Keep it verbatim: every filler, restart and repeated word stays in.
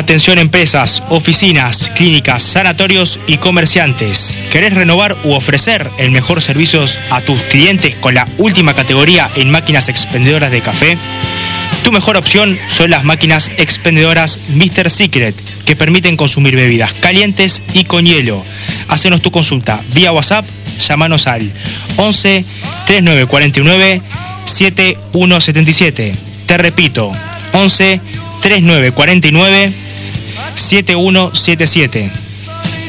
Atención empresas, oficinas, clínicas, sanatorios y comerciantes. ¿Querés renovar u ofrecer el mejor servicio a tus clientes con la última categoría en máquinas expendedoras de café? Tu mejor opción son las máquinas expendedoras míster Secret, que permiten consumir bebidas calientes y con hielo. Hacenos tu consulta vía WhatsApp, llámanos al once, treinta y nueve cuarenta y nueve, setenta y uno setenta y siete. Te repito, once, treinta y nueve cuarenta y nueve, setenta y uno setenta y siete.